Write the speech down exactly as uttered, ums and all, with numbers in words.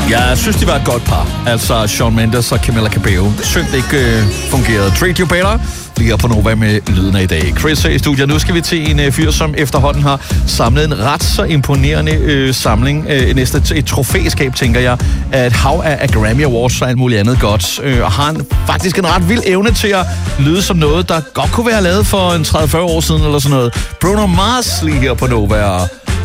Jeg synes, de var et godt par. Altså Shawn Mendes og Camila Cabello. Synd det ikke øh, fungerede. Treat You Better ligger på Nova med lyden af i dag. Chris er i studiet. Nu skal vi til en øh, fyr, som efterhånden har samlet en ret så imponerende øh, samling. Øh, næste et trofæskab, tænker jeg. Et hav af, af Grammy Awards og alt muligt andet godt. Øh, og har en, faktisk en ret vild evne til at lyde som noget, der godt kunne være lavet for en tredive til fyrre år siden eller sådan noget. Bruno Mars lige her på Nova og